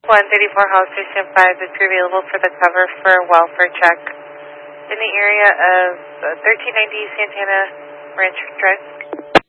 134 House Station 5 is available for the cover for a welfare check in the area of 1390 Santana Ranch Drive.